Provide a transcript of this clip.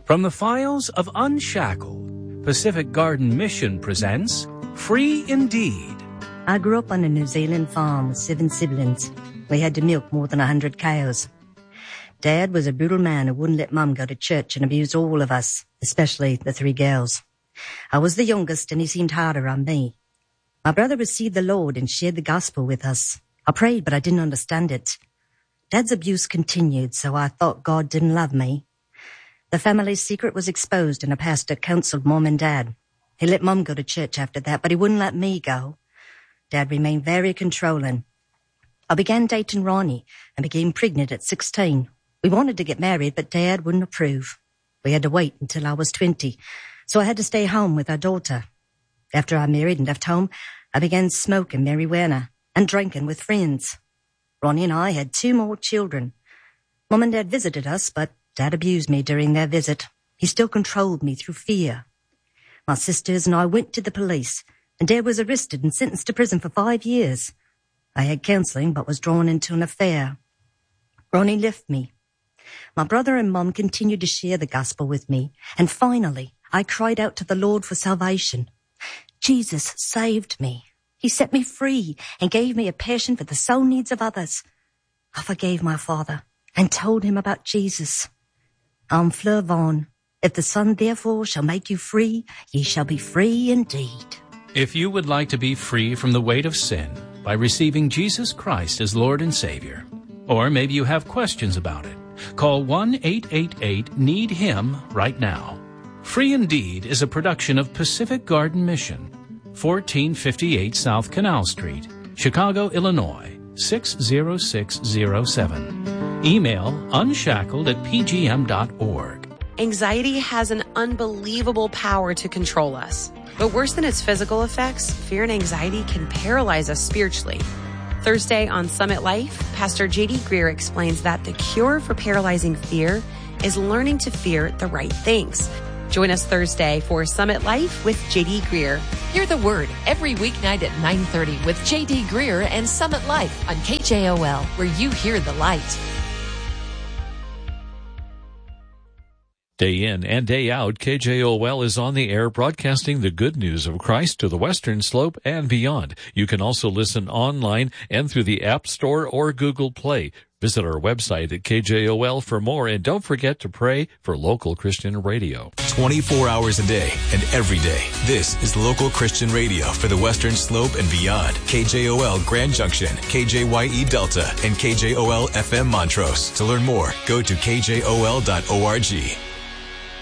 From the files of Unshackled, Pacific Garden Mission presents Free Indeed. I grew up on a New Zealand farm with 7 siblings. We had to milk more than 100 cows. Dad was a brutal man who wouldn't let Mum go to church and abused all of us, especially the 3 girls. I was the youngest and he seemed harder on me. My brother received the Lord and shared the gospel with us. I prayed, but I didn't understand it. Dad's abuse continued, so I thought God didn't love me. The family's secret was exposed and a pastor counseled Mum and Dad. He let Mum go to church after that, but he wouldn't let me go. Dad remained very controlling. I began dating Ronnie and became pregnant at 16. We wanted to get married, but Dad wouldn't approve. We had to wait until I was 20, so I had to stay home with our daughter. After I married and left home, I began smoking marijuana and drinking with friends. Ronnie and I had 2 more children. Mum and Dad visited us, but Dad abused me during their visit. He still controlled me through fear. My sisters and I went to the police, and Dad was arrested and sentenced to prison for 5 years. I had counselling, but was drawn into an affair. Ronnie left me. My brother and Mum continued to share the gospel with me, and finally, I cried out to the Lord for salvation. Jesus saved me. He set me free and gave me a passion for the soul needs of others. I forgave my father and told him about Jesus. I'm Fleur Vaughan. If the Son therefore shall make you free, ye shall be free indeed. If you would like to be free from the weight of sin by receiving Jesus Christ as Lord and Savior, or maybe you have questions about it, call 1-888-NEED-HIM right now. Free Indeed is a production of Pacific Garden Mission, 1458 South Canal Street, Chicago, Illinois, 60607. Email unshackled@pgm.org. Anxiety has an unbelievable power to control us. But worse than its physical effects, fear and anxiety can paralyze us spiritually. Thursday on Summit Life, Pastor J.D. Greear explains that the cure for paralyzing fear is learning to fear the right things. Join us Thursday for Summit Life with J.D. Greear. Hear the Word every weeknight at 9:30 with J.D. Greear and Summit Life on KJOL, where you hear the light. Day in and day out, KJOL is on the air broadcasting the good news of Christ to the Western Slope and beyond. You can also listen online and through the App Store or Google Play. Visit our website at KJOL for more, and don't forget to pray for local Christian radio. 24 hours a day and every day. This is local Christian radio for the Western Slope and beyond. KJOL Grand Junction, KJYE Delta, and KJOL FM Montrose. To learn more, go to KJOL.org.